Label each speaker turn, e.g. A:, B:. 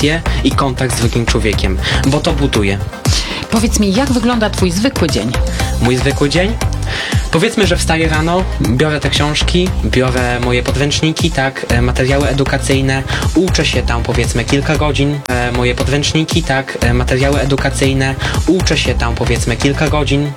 A: relacje i kontakt z drugim człowiekiem, bo to buduje.
B: Powiedz mi, jak wygląda twój zwykły dzień?
A: Mój zwykły dzień? Powiedzmy, że wstaję rano, biorę te książki, biorę moje podręczniki, tak, materiały edukacyjne, uczę się tam powiedzmy kilka godzin, moje podręczniki, tak, materiały edukacyjne, uczę się tam powiedzmy kilka godzin,